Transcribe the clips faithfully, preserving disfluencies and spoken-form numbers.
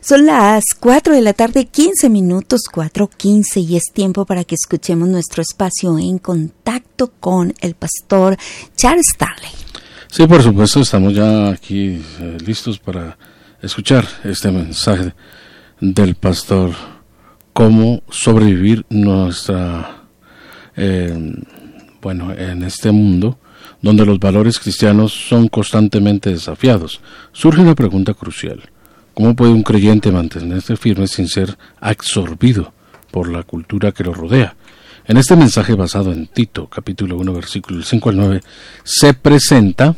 Son las cuatro de la tarde, quince minutos, cuatro quince, y es tiempo para que escuchemos nuestro espacio En Contacto con el pastor Charles Stanley. Sí, por supuesto, estamos ya aquí eh, listos para escuchar este mensaje del pastor, cómo sobrevivir nuestra, eh, bueno, en este mundo donde los valores cristianos son constantemente desafiados. Surge una pregunta crucial: ¿cómo puede un creyente mantenerse firme sin ser absorbido por la cultura que lo rodea? En este mensaje basado en Tito, capítulo uno, versículos cinco al nueve, se presenta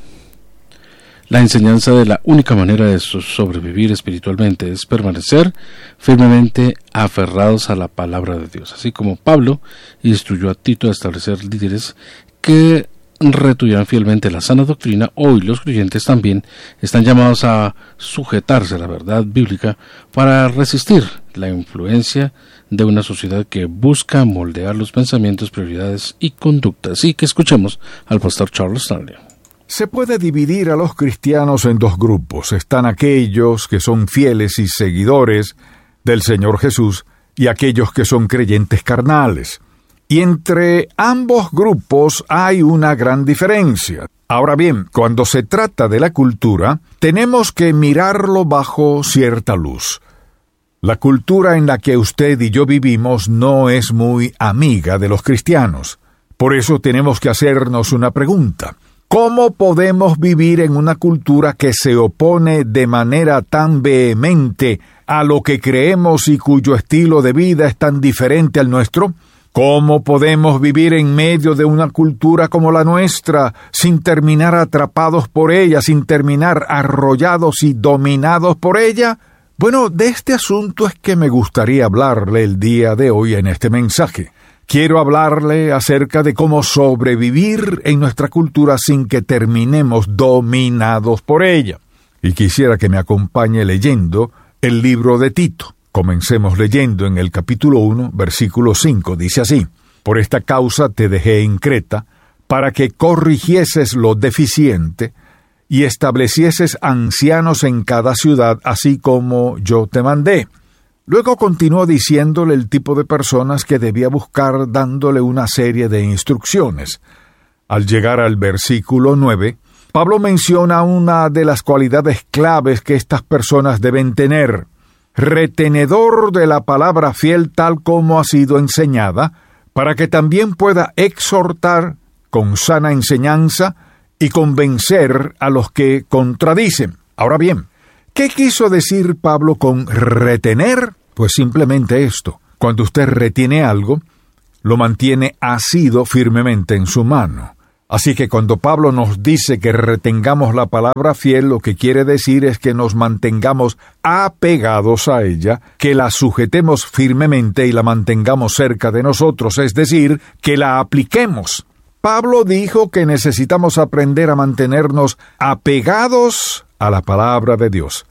la enseñanza de la única manera de sobrevivir espiritualmente es permanecer firmemente aferrados a la palabra de Dios, así como Pablo instruyó a Tito a establecer líderes que retuvieran fielmente la sana doctrina. Hoy los creyentes también están llamados a sujetarse a la verdad bíblica para resistir la influencia de una sociedad que busca moldear los pensamientos, prioridades y conductas. Así que escuchemos al pastor Charles Stanley. Se puede dividir a los cristianos en dos grupos. Están aquellos que son fieles y seguidores del Señor Jesús y aquellos que son creyentes carnales. Y entre ambos grupos hay una gran diferencia. Ahora bien, cuando se trata de la cultura, tenemos que mirarlo bajo cierta luz. La cultura en la que usted y yo vivimos no es muy amiga de los cristianos. Por eso tenemos que hacernos una pregunta: ¿cómo podemos vivir en una cultura que se opone de manera tan vehemente a lo que creemos y cuyo estilo de vida es tan diferente al nuestro? ¿Cómo podemos vivir en medio de una cultura como la nuestra, sin terminar atrapados por ella, sin terminar arrollados y dominados por ella? Bueno, de este asunto es que me gustaría hablarle el día de hoy en este mensaje. Quiero hablarle acerca de cómo sobrevivir en nuestra cultura sin que terminemos dominados por ella. Y quisiera que me acompañe leyendo el libro de Tito. Comencemos leyendo en el capítulo uno, versículo cinco. Dice así: «Por esta causa te dejé en Creta, para que corrigieses lo deficiente y establecieses ancianos en cada ciudad, así como yo te mandé». Luego continuó diciéndole el tipo de personas que debía buscar, dándole una serie de instrucciones. Al llegar al versículo nueve, Pablo menciona una de las cualidades claves que estas personas deben tener: retenedor de la palabra fiel tal como ha sido enseñada, para que también pueda exhortar con sana enseñanza y convencer a los que contradicen. Ahora bien, ¿qué quiso decir Pablo con retener? Pues simplemente esto: cuando usted retiene algo, lo mantiene asido firmemente en su mano. Así que cuando Pablo nos dice que retengamos la palabra fiel, lo que quiere decir es que nos mantengamos apegados a ella, que la sujetemos firmemente y la mantengamos cerca de nosotros, es decir, que la apliquemos. Pablo dijo que necesitamos aprender a mantenernos apegados a la palabra de Dios,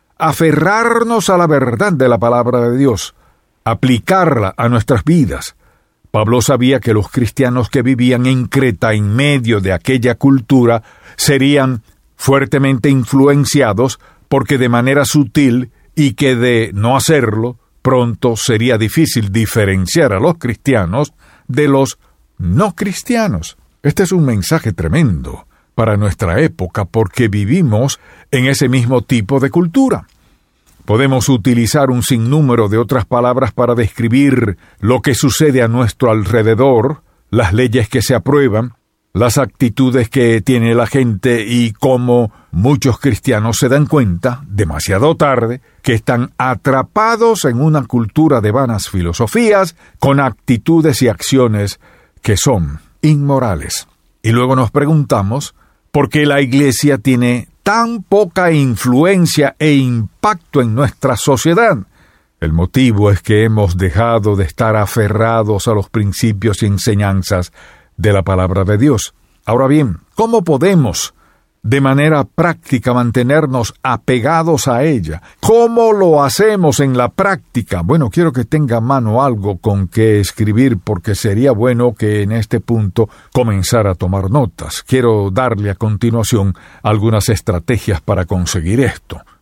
aferrarnos a la verdad de la palabra de Dios, aplicarla a nuestras vidas. Pablo sabía que los cristianos que vivían en Creta en medio de aquella cultura serían fuertemente influenciados, porque de manera sutil, y que de no hacerlo, pronto sería difícil diferenciar a los cristianos de los no cristianos. Este es un mensaje tremendo para nuestra época, porque vivimos en ese mismo tipo de cultura. Podemos utilizar un sinnúmero de otras palabras para describir lo que sucede a nuestro alrededor, las leyes que se aprueban, las actitudes que tiene la gente y cómo muchos cristianos se dan cuenta, demasiado tarde, que están atrapados en una cultura de vanas filosofías, con actitudes y acciones que son inmorales. Y luego nos preguntamos por qué la Iglesia tiene tan poca influencia e impacto en nuestra sociedad. El motivo es que hemos dejado de estar aferrados a los principios y enseñanzas de la palabra de Dios. Ahora bien, ¿cómo podemos de manera práctica mantenernos apegados a ella? ¿Cómo lo hacemos en la práctica? Bueno, quiero que tenga a mano algo con que escribir, porque sería bueno que en este punto comenzara a tomar notas. Quiero darle a continuación algunas estrategias para conseguir esto.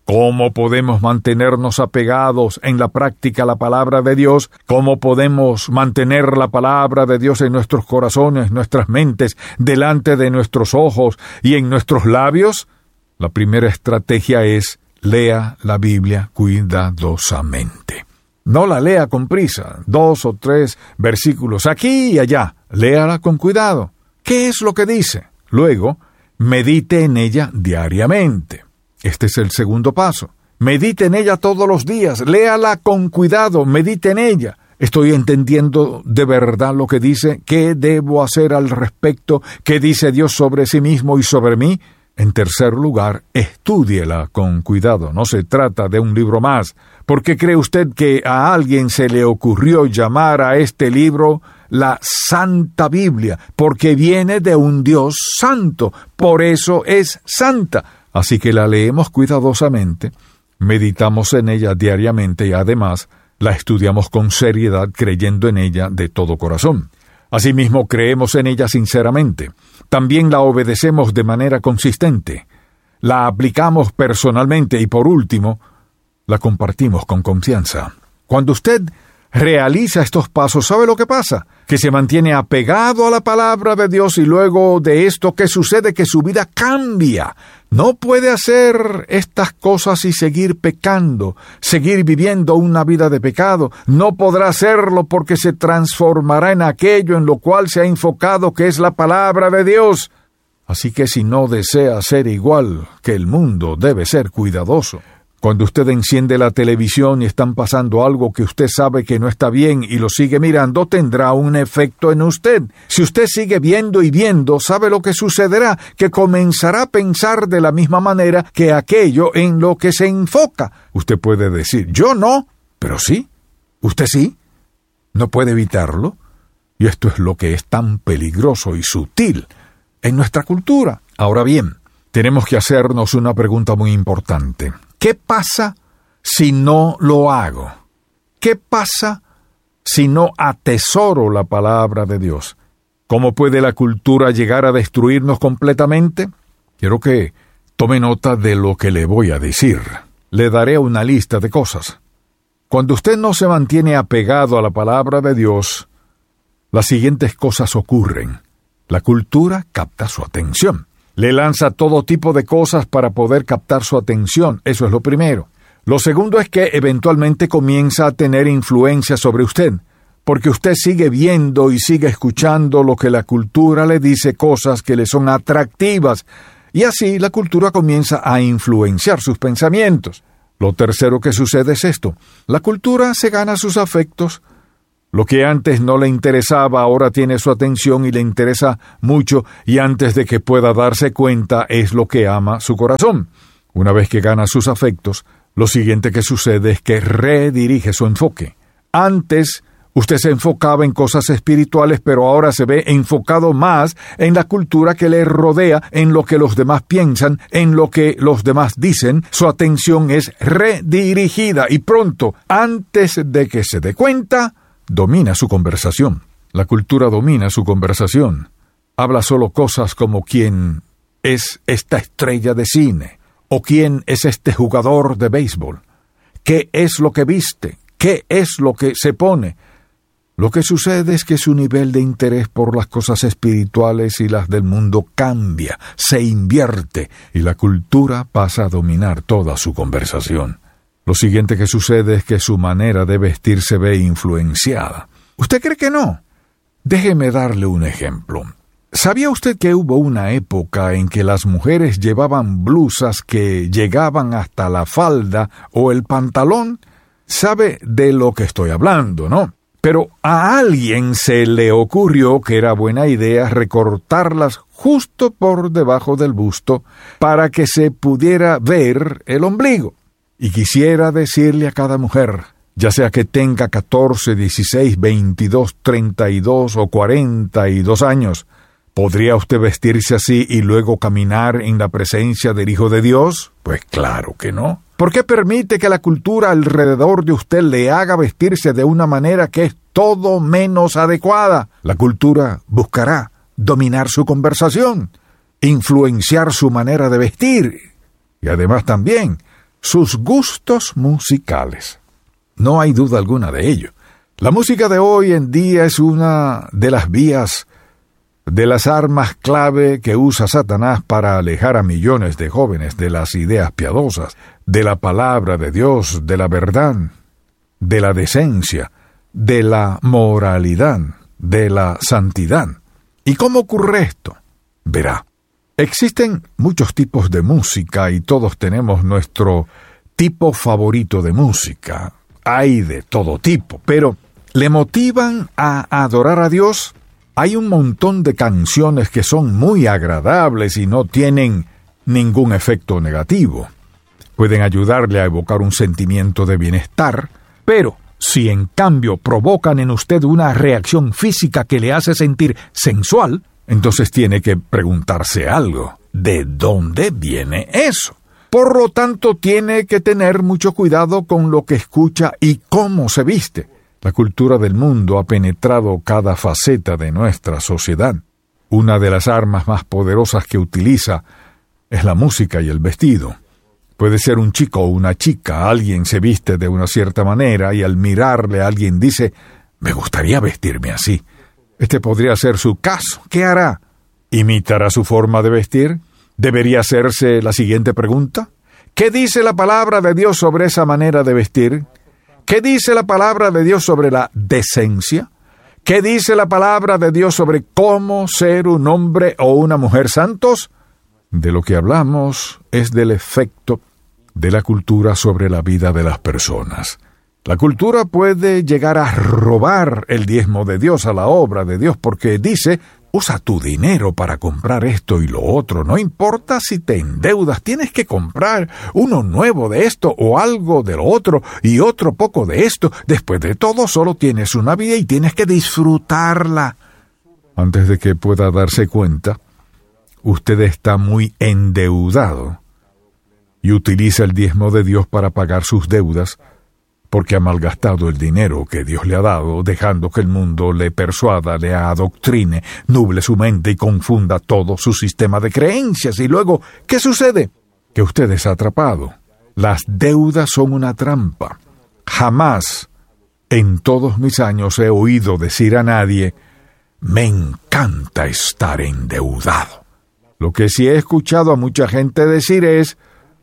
¿Cómo podemos mantenernos apegados en la práctica a la palabra de Dios? ¿Cómo podemos mantener la palabra de Dios en nuestros corazones, nuestras mentes, delante de nuestros ojos y en nuestros labios? La primera estrategia es: lea la Biblia cuidadosamente. No la lea con prisa, dos o tres versículos aquí y allá. Léala con cuidado. ¿Qué es lo que dice? Luego, medite en ella diariamente. Este es el segundo paso. Medite en ella todos los días. Léala con cuidado. Medite en ella. ¿Estoy entendiendo de verdad lo que dice? ¿Qué debo hacer al respecto? ¿Qué dice Dios sobre sí mismo y sobre mí? En tercer lugar, estúdiela con cuidado. No se trata de un libro más. ¿Por qué cree usted que a alguien se le ocurrió llamar a este libro la Santa Biblia? Porque viene de un Dios santo. Por eso es santa. Así que la leemos cuidadosamente, meditamos en ella diariamente y además la estudiamos con seriedad, creyendo en ella de todo corazón. Asimismo, creemos en ella sinceramente. También la obedecemos de manera consistente. La aplicamos personalmente y, por último, la compartimos con confianza. Cuando usted realiza estos pasos, ¿sabe lo que pasa? Que se mantiene apegado a la palabra de Dios y luego de esto, ¿qué sucede? Que su vida cambia. No puede hacer estas cosas y seguir pecando, seguir viviendo una vida de pecado. No podrá hacerlo porque se transformará en aquello en lo cual se ha enfocado, que es la palabra de Dios. Así que si no desea ser igual que el mundo, debe ser cuidadoso. Cuando usted enciende la televisión y están pasando algo que usted sabe que no está bien y lo sigue mirando, tendrá un efecto en usted. Si usted sigue viendo y viendo, ¿sabe lo que sucederá? Que comenzará a pensar de la misma manera que aquello en lo que se enfoca. Usted puede decir, yo no, pero sí. ¿Usted sí? ¿No puede evitarlo? Y esto es lo que es tan peligroso y sutil en nuestra cultura. Ahora bien, tenemos que hacernos una pregunta muy importante. ¿Qué pasa si no lo hago? ¿Qué pasa si no atesoro la palabra de Dios? ¿Cómo puede la cultura llegar a destruirnos completamente? Quiero que tome nota de lo que le voy a decir. Le daré una lista de cosas. Cuando usted no se mantiene apegado a la palabra de Dios, las siguientes cosas ocurren. La cultura capta su atención. Le lanza todo tipo de cosas para poder captar su atención. Eso es lo primero. Lo segundo es que eventualmente comienza a tener influencia sobre usted, porque usted sigue viendo y sigue escuchando lo que la cultura le dice, cosas que le son atractivas, y así la cultura comienza a influenciar sus pensamientos. Lo tercero que sucede es esto. La cultura se gana sus afectos. Lo que antes no le interesaba ahora tiene su atención y le interesa mucho, y antes de que pueda darse cuenta es lo que ama su corazón. Una vez que gana sus afectos, lo siguiente que sucede es que redirige su enfoque. Antes usted se enfocaba en cosas espirituales, pero ahora se ve enfocado más en la cultura que le rodea, en lo que los demás piensan, en lo que los demás dicen. Su atención es redirigida y pronto, antes de que se dé cuenta, domina su conversación. La cultura domina su conversación. Habla solo cosas como quién es esta estrella de cine, o quién es este jugador de béisbol, qué es lo que viste, qué es lo que se pone. Lo que sucede es que su nivel de interés por las cosas espirituales y las del mundo cambia, se invierte, y la cultura pasa a dominar toda su conversación. Lo siguiente que sucede es que su manera de vestir se ve influenciada. ¿Usted cree que no? Déjeme darle un ejemplo. ¿Sabía usted que hubo una época en que las mujeres llevaban blusas que llegaban hasta la falda o el pantalón? Sabe de lo que estoy hablando, ¿no? Pero a alguien se le ocurrió que era buena idea recortarlas justo por debajo del busto para que se pudiera ver el ombligo. Y quisiera decirle a cada mujer, ya sea que tenga catorce, dieciséis, veintidós, treinta y dos o cuarenta y dos años, ¿podría usted vestirse así y luego caminar en la presencia del Hijo de Dios? Pues claro que no. ¿Por qué permite que la cultura alrededor de usted le haga vestirse de una manera que es todo menos adecuada? La cultura buscará dominar su conversación, influenciar su manera de vestir, y además también sus gustos musicales. No hay duda alguna de ello. La música de hoy en día es una de las vías, de las armas clave que usa Satanás para alejar a millones de jóvenes de las ideas piadosas, de la palabra de Dios, de la verdad, de la decencia, de la moralidad, de la santidad. ¿Y cómo ocurre esto? Verá, existen muchos tipos de música y todos tenemos nuestro tipo favorito de música. Hay de todo tipo, pero ¿le motivan a adorar a Dios? Hay un montón de canciones que son muy agradables y no tienen ningún efecto negativo. Pueden ayudarle a evocar un sentimiento de bienestar, pero si en cambio provocan en usted una reacción física que le hace sentir sensual, entonces tiene que preguntarse algo. ¿De dónde viene eso? Por lo tanto, tiene que tener mucho cuidado con lo que escucha y cómo se viste. La cultura del mundo ha penetrado cada faceta de nuestra sociedad. Una de las armas más poderosas que utiliza es la música y el vestido. Puede ser un chico o una chica, alguien se viste de una cierta manera y al mirarle alguien dice, me gustaría vestirme así. Este podría ser su caso. ¿Qué hará? ¿Imitará su forma de vestir? ¿Debería hacerse la siguiente pregunta? ¿Qué dice la palabra de Dios sobre esa manera de vestir? ¿Qué dice la palabra de Dios sobre la decencia? ¿Qué dice la palabra de Dios sobre cómo ser un hombre o una mujer santos? De lo que hablamos es del efecto de la cultura sobre la vida de las personas. La cultura puede llegar a robar el diezmo de Dios a la obra de Dios porque dice, usa tu dinero para comprar esto y lo otro. No importa si te endeudas, tienes que comprar uno nuevo de esto o algo de lo otro y otro poco de esto. Después de todo, solo tienes una vida y tienes que disfrutarla. Antes de que pueda darse cuenta, usted está muy endeudado y utiliza el diezmo de Dios para pagar sus deudas porque ha malgastado el dinero que Dios le ha dado, dejando que el mundo le persuada, le adoctrine, nuble su mente y confunda todo su sistema de creencias. Y luego, ¿qué sucede? Que usted es atrapado. Las deudas son una trampa. Jamás en todos mis años he oído decir a nadie, me encanta estar endeudado. Lo que sí he escuchado a mucha gente decir es,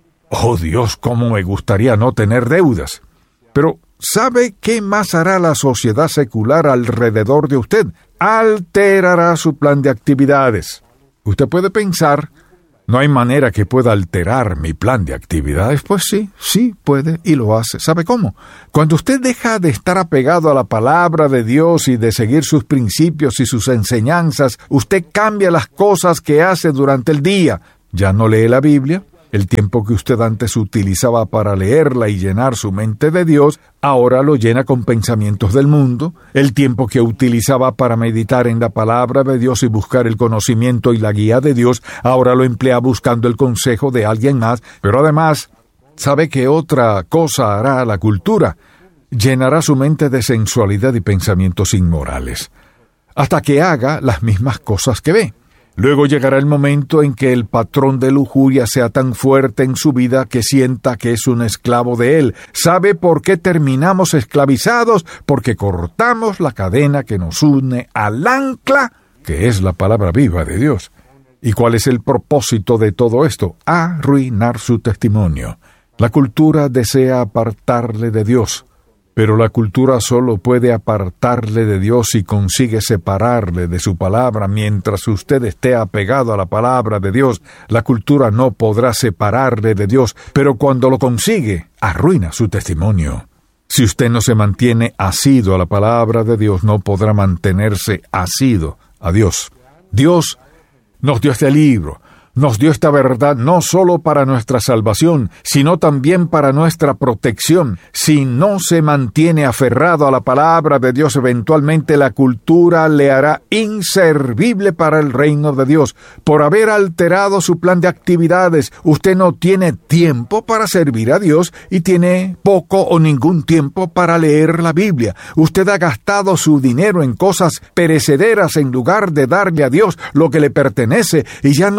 oh Dios, cómo me gustaría no tener deudas. Pero, ¿sabe qué más hará la sociedad secular alrededor de usted? Alterará su plan de actividades. Usted puede pensar, no hay manera que pueda alterar mi plan de actividades. Pues sí, sí puede y lo hace. ¿Sabe cómo? Cuando usted deja de estar apegado a la palabra de Dios y de seguir sus principios y sus enseñanzas, usted cambia las cosas que hace durante el día. Ya no lee la Biblia. El tiempo que usted antes utilizaba para leerla y llenar su mente de Dios, ahora lo llena con pensamientos del mundo. El tiempo que utilizaba para meditar en la palabra de Dios y buscar el conocimiento y la guía de Dios, ahora lo emplea buscando el consejo de alguien más. Pero además, ¿sabe qué otra cosa hará la cultura? Llenará su mente de sensualidad y pensamientos inmorales, hasta que haga las mismas cosas que ve. Luego llegará el momento en que el patrón de lujuria sea tan fuerte en su vida que sienta que es un esclavo de él. ¿Sabe por qué terminamos esclavizados? Porque cortamos la cadena que nos une al ancla, que es la palabra viva de Dios. ¿Y cuál es el propósito de todo esto? Arruinar su testimonio. La cultura desea apartarle de Dios. Pero la cultura solo puede apartarle de Dios si consigue separarle de su palabra. Mientras usted esté apegado a la palabra de Dios, la cultura no podrá separarle de Dios, pero cuando lo consigue, arruina su testimonio. Si usted no se mantiene asido a la palabra de Dios, no podrá mantenerse asido a Dios. Dios nos dio este libro. Nos dio esta verdad no solo para nuestra salvación, sino también para nuestra protección. Si no se mantiene aferrado a la palabra de Dios, eventualmente la cultura le hará inservible para el reino de Dios. Por haber alterado su plan de actividades, usted no tiene tiempo para servir a Dios y tiene poco o ningún tiempo para leer la Biblia. Usted ha gastado su dinero en cosas perecederas en lugar de darle a Dios lo que le pertenece y ya no le interesa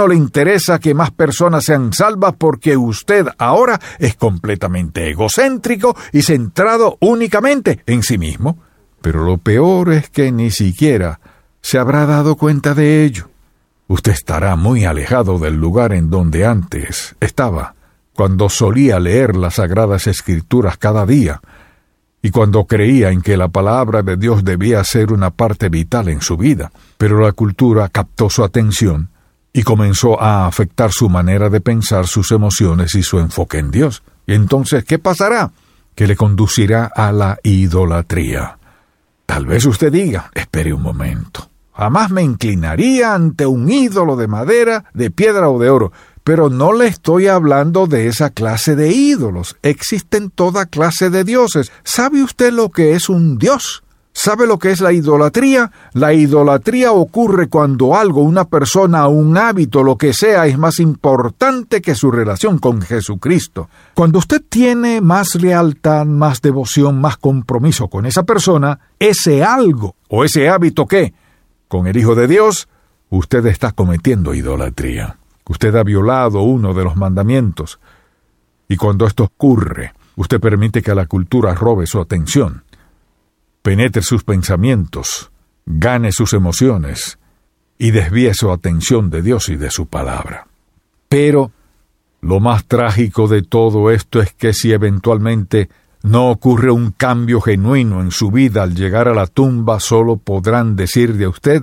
interesa que más personas sean salvas porque usted ahora es completamente egocéntrico y centrado únicamente en sí mismo. Pero lo peor es que ni siquiera se habrá dado cuenta de ello. Usted estará muy alejado del lugar en donde antes estaba, cuando solía leer las Sagradas Escrituras cada día, y cuando creía en que la palabra de Dios debía ser una parte vital en su vida. Pero la cultura captó su atención y comenzó a afectar su manera de pensar, sus emociones y su enfoque en Dios. Y entonces, ¿qué pasará? Que le conducirá a la idolatría. Tal vez usted diga, espere un momento, jamás me inclinaría ante un ídolo de madera, de piedra o de oro. Pero no le estoy hablando de esa clase de ídolos. Existen toda clase de dioses. ¿Sabe usted lo que es un dios? ¿Sabe lo que es la idolatría? La idolatría ocurre cuando algo, una persona, un hábito, lo que sea, es más importante que su relación con Jesucristo. Cuando usted tiene más lealtad, más devoción, más compromiso con esa persona, ese algo o ese hábito que, con el Hijo de Dios, usted está cometiendo idolatría. Usted ha violado uno de los mandamientos. Y cuando esto ocurre, usted permite que la cultura robe su atención, penetre sus pensamientos, gane sus emociones y desvíe su atención de Dios y de su palabra. Pero lo más trágico de todo esto es que si eventualmente no ocurre un cambio genuino en su vida al llegar a la tumba, solo podrán decir de usted: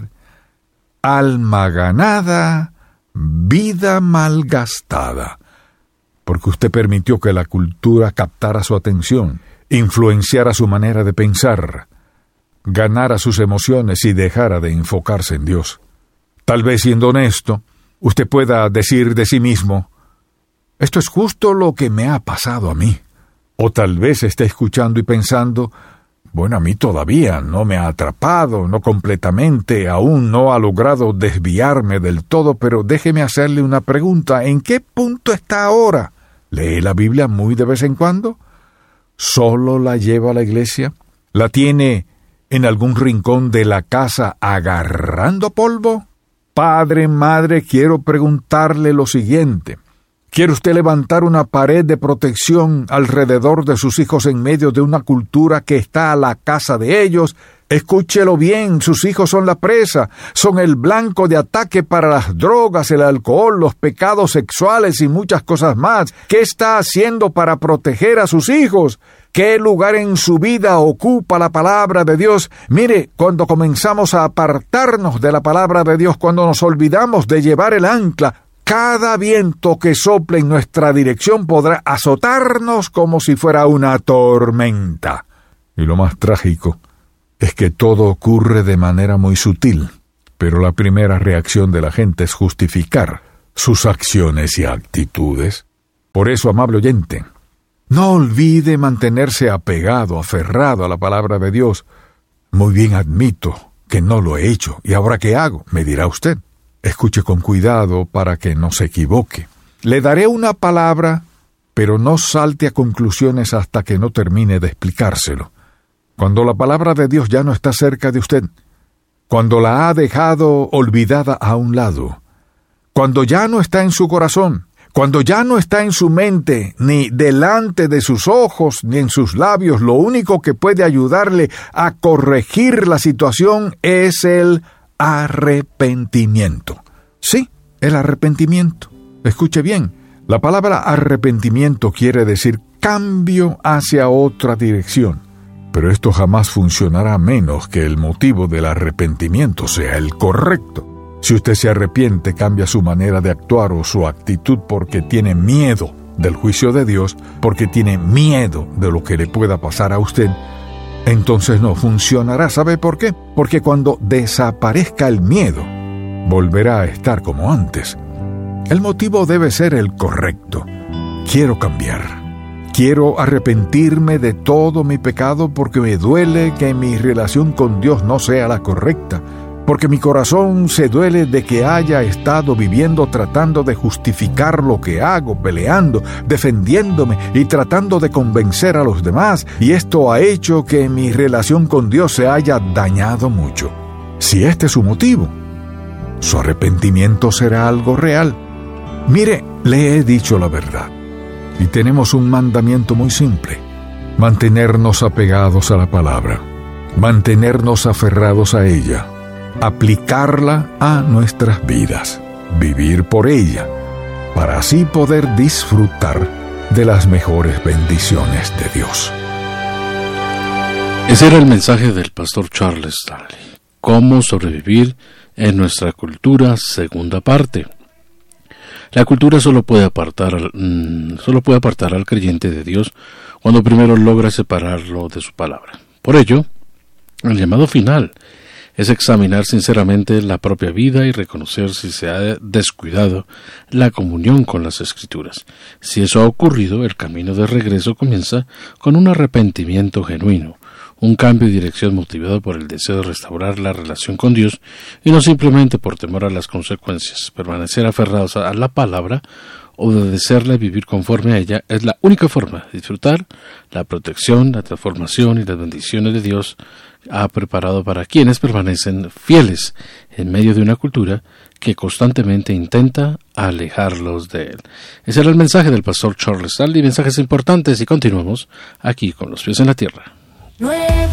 alma ganada, vida malgastada, porque usted permitió que la cultura captara su atención, influenciara su manera de pensar, ganara sus emociones y dejara de enfocarse en Dios. Tal vez, siendo honesto, usted pueda decir de sí mismo: esto es justo lo que me ha pasado a mí. O tal vez esté escuchando y pensando: bueno, a mí todavía no me ha atrapado, no completamente, aún no ha logrado desviarme del todo, pero déjeme hacerle una pregunta. ¿En qué punto está ahora? ¿Lee la Biblia muy de vez en cuando? ¿Solo la lleva a la iglesia? ¿La tiene en algún rincón de la casa agarrando polvo? Padre, madre, quiero preguntarle lo siguiente. ¿Quiere usted levantar una pared de protección alrededor de sus hijos en medio de una cultura que está a la casa de ellos? Escúchelo bien, sus hijos son la presa, son el blanco de ataque para las drogas, el alcohol, los pecados sexuales y muchas cosas más. ¿Qué está haciendo para proteger a sus hijos? ¿Qué lugar en su vida ocupa la palabra de Dios? Mire, cuando comenzamos a apartarnos de la palabra de Dios, cuando nos olvidamos de llevar el ancla, cada viento que sople en nuestra dirección podrá azotarnos como si fuera una tormenta. Y lo más trágico es que todo ocurre de manera muy sutil, pero la primera reacción de la gente es justificar sus acciones y actitudes. Por eso, amable oyente, no olvide mantenerse apegado, aferrado a la palabra de Dios. Muy bien, admito que no lo he hecho. ¿Y ahora qué hago?, me dirá usted. Escuche con cuidado para que no se equivoque. Le daré una palabra, pero no salte a conclusiones hasta que no termine de explicárselo. Cuando la palabra de Dios ya no está cerca de usted, cuando la ha dejado olvidada a un lado, cuando ya no está en su corazón, cuando ya no está en su mente, ni delante de sus ojos, ni en sus labios, lo único que puede ayudarle a corregir la situación es el arrepentimiento. Sí, el arrepentimiento. Escuche bien, la palabra arrepentimiento quiere decir cambio hacia otra dirección. Pero esto jamás funcionará a menos que el motivo del arrepentimiento sea el correcto. Si usted se arrepiente, cambia su manera de actuar o su actitud porque tiene miedo del juicio de Dios, porque tiene miedo de lo que le pueda pasar a usted, entonces no funcionará. ¿Sabe por qué? Porque cuando desaparezca el miedo, volverá a estar como antes. El motivo debe ser el correcto. Quiero cambiar. Quiero arrepentirme de todo mi pecado porque me duele que mi relación con Dios no sea la correcta, porque mi corazón se duele de que haya estado viviendo tratando de justificar lo que hago, peleando, defendiéndome y tratando de convencer a los demás, y esto ha hecho que mi relación con Dios se haya dañado mucho. Si este es su motivo, su arrepentimiento será algo real. Mire, le he dicho la verdad. Y tenemos un mandamiento muy simple: mantenernos apegados a la palabra, mantenernos aferrados a ella, aplicarla a nuestras vidas, vivir por ella, para así poder disfrutar de las mejores bendiciones de Dios. Ese era el mensaje del pastor Charles Stanley. Cómo sobrevivir en nuestra cultura, segunda parte. La cultura solo puede apartar al, mmm, solo puede apartar al creyente de Dios cuando primero logra separarlo de su palabra. Por ello, el llamado final es examinar sinceramente la propia vida y reconocer si se ha descuidado la comunión con las Escrituras. Si eso ha ocurrido, el camino de regreso comienza con un arrepentimiento genuino, un cambio de dirección motivado por el deseo de restaurar la relación con Dios y no simplemente por temor a las consecuencias. Permanecer aferrados a la palabra, obedecerla y vivir conforme a ella es la única forma de disfrutar la protección, la transformación y las bendiciones de Dios ha preparado para quienes permanecen fieles en medio de una cultura que constantemente intenta alejarlos de él. Ese era el mensaje del pastor Charles Stanley, mensajes importantes, y continuamos aquí con los pies en la tierra. Nueva